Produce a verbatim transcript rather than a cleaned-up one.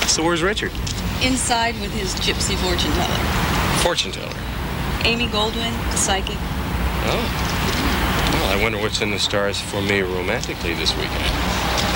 So where's Richard? Inside with his gypsy fortune teller. Fortune teller. Amy Goldwyn, psychic. Oh. Well, I wonder what's in the stars for me romantically this weekend.